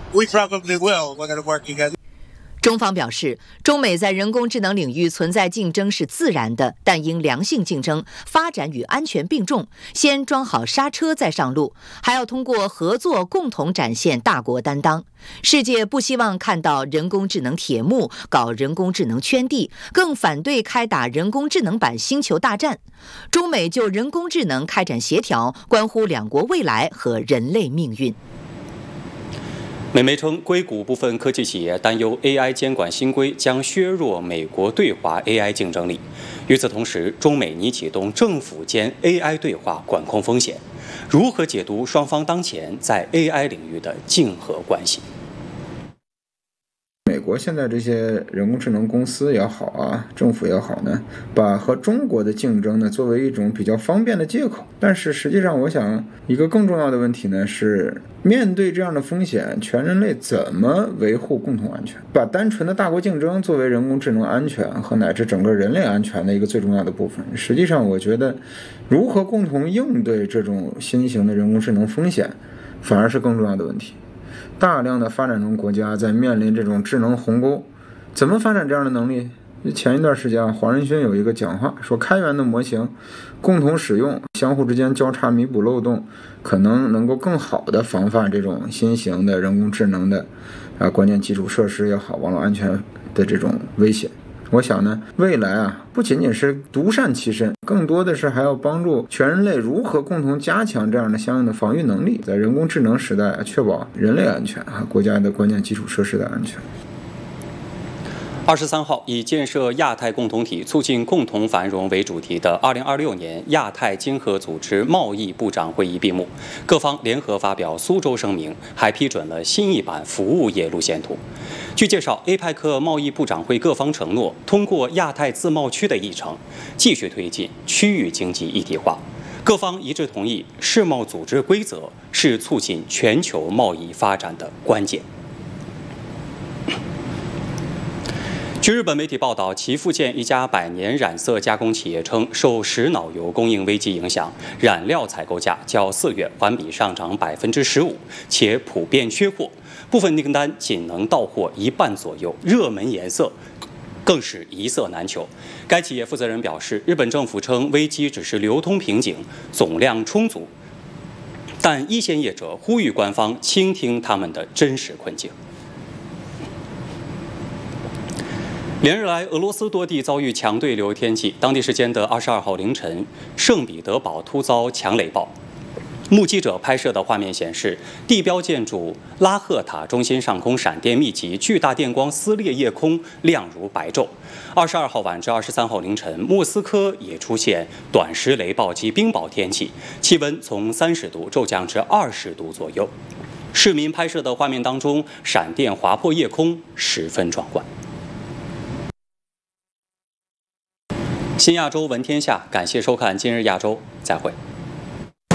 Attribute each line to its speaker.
Speaker 1: We probably will. We're going to work together.
Speaker 2: 中方表示，中美在人工智能领域存在竞争是自然的，但应良性竞争，发展与安全并重，先装好刹车再上路，还要通过合作共同展现大国担当。世界不希望看到人工智能铁幕，搞人工智能圈地，更反对开打人工智能版星球大战。中美就人工智能开展协调，关乎两国未来和人类命运。
Speaker 3: 美媒称，硅谷部分科技企业担忧 AI 监管新规将削弱美国对华 AI 竞争力。与此同时，中美拟启动政府间 AI 对话管控风险。如何解读双方当前在 AI 领域的竞合关系？
Speaker 4: 美国现在这些人工智能公司也好啊，政府也好呢，把和中国的竞争呢作为一种比较方便的借口。但是实际上，我想一个更重要的问题呢是，面对这样的风险，全人类怎么维护共同安全？把单纯的大国竞争作为人工智能安全和乃至整个人类安全的一个最重要的部分。实际上，我觉得如何共同应对这种新型的人工智能风险，反而是更重要的问题。大量的发展中国家在面临这种智能鸿沟，怎么发展这样的能力？前一段时间黄仁勋有一个讲话说，开源的模型共同使用，相互之间交叉弥补漏洞，可能够更好的防范这种新型的人工智能的关键基础设施也好，网络安全的这种威胁。我想呢，未来不仅仅是独善其身，更多的是还要帮助全人类如何共同加强这样的相应的防御能力，在人工智能时代确保人类安全国家的关键基础设施的安全。
Speaker 3: 23号，以建设亚太共同体、促进共同繁荣为主题的2026年亚太经合组织贸易部长会议闭幕，各方联合发表苏州声明，还批准了新一版服务业路线图。据介绍，APEC 贸易部长会各方承诺，通过亚太自贸区的议程，继续推进区域经济一体化。各方一致同意，世贸组织规则是促进全球贸易发展的关键。据日本媒体报道，岐阜县一家百年染色加工企业称，受石脑油供应危机影响，染料采购价较4月环比上涨15%，且普遍缺货，部分订单仅能到货一半左右，热门颜色更是一色难求。该企业负责人表示，日本政府称危机只是流通瓶颈，总量充足，但一线业者呼吁官方倾听他们的真实困境。连日来，俄罗斯多地遭遇强对流天气。当地时间的22号凌晨，圣彼得堡突遭强雷暴。目击者拍摄的画面显示，地标建筑拉赫塔中心上空闪电密集，巨大电光撕裂夜空，亮如白昼。22号晚至23号凌晨，莫斯科也出现短时雷暴及冰雹天气，气温从30度骤降至20度左右。市民拍摄的画面当中，闪电划破夜空，十分壮观。新亚洲闻天下，感谢收看今日亚洲，再会。